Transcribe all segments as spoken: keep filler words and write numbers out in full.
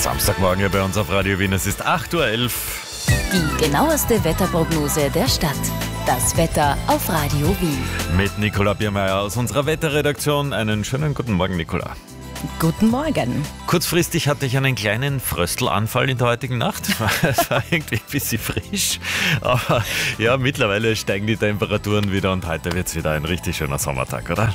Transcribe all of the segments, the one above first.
Samstagmorgen hier bei uns auf Radio Wien. Es ist acht Uhr elf. Die genaueste Wetterprognose der Stadt. Das Wetter auf Radio Wien. Mit Nicola Biermeier aus unserer Wetterredaktion. Einen schönen guten Morgen, Nicola. Guten Morgen. Kurzfristig hatte ich einen kleinen Fröstelanfall in der heutigen Nacht. Es war irgendwie ein bisschen frisch. Aber ja, mittlerweile steigen die Temperaturen wieder und heute wird es wieder ein richtig schöner Sommertag, oder?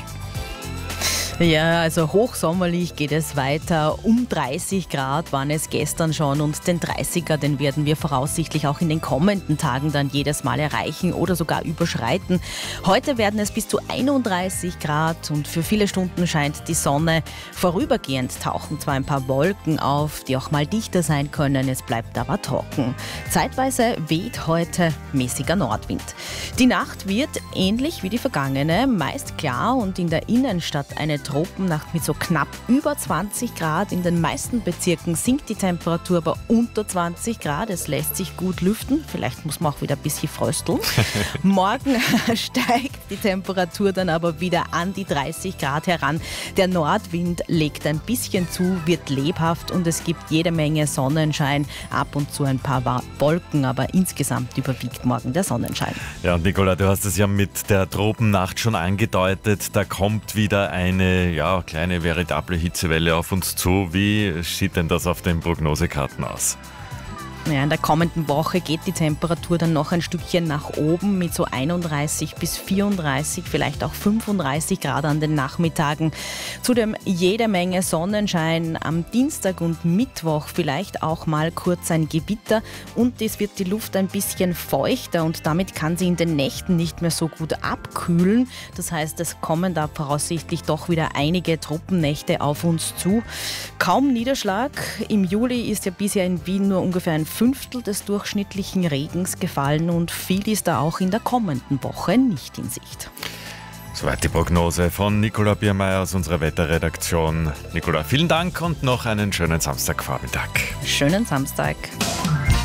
Ja, also hochsommerlich geht es weiter. Um dreißig Grad waren es gestern schon und den dreißiger, den werden wir voraussichtlich auch in den kommenden Tagen dann jedes Mal erreichen oder sogar überschreiten. Heute werden es bis zu einunddreißig Grad und für viele Stunden scheint die Sonne. Vorübergehend tauchen zwar ein paar Wolken auf, die auch mal dichter sein können, es bleibt aber trocken. Zeitweise weht heute mäßiger Nordwind. Die Nacht wird ähnlich wie die vergangene, meist klar und in der Innenstadt eine Tropennacht mit so knapp über zwanzig Grad. In den meisten Bezirken sinkt die Temperatur aber unter zwanzig Grad. Es lässt sich gut lüften. Vielleicht muss man auch wieder ein bisschen frösteln. Morgen steigt die Temperatur dann aber wieder an die dreißig Grad heran. Der Nordwind legt ein bisschen zu, wird lebhaft und es gibt jede Menge Sonnenschein. Ab und zu ein paar Wolken, aber insgesamt überwiegt morgen der Sonnenschein. Ja, und Nicola, du hast es ja mit der Tropennacht schon angedeutet. Da kommt wieder eine ja, kleine veritable Hitzewelle auf uns zu. Wie sieht denn das auf den Prognosekarten aus? Ja, in der kommenden Woche geht die Temperatur dann noch ein Stückchen nach oben mit so einunddreißig bis vierunddreißig, vielleicht auch fünfunddreißig Grad an den Nachmittagen. Zudem jede Menge Sonnenschein. Am Dienstag und Mittwoch vielleicht auch mal kurz ein Gewitter und es wird die Luft ein bisschen feuchter und damit kann sie in den Nächten nicht mehr so gut abkühlen. Das heißt, es kommen da voraussichtlich doch wieder einige Tropennächte auf uns zu. Kaum Niederschlag. Im Juli ist ja bisher in Wien nur ungefähr ein Fünftel des durchschnittlichen Regens gefallen und viel ist da auch in der kommenden Woche nicht in Sicht. Soweit die Prognose von Nicola Biermeier aus unserer Wetterredaktion. Nicola, vielen Dank und noch einen schönen Samstagvormittag. Schönen Samstag.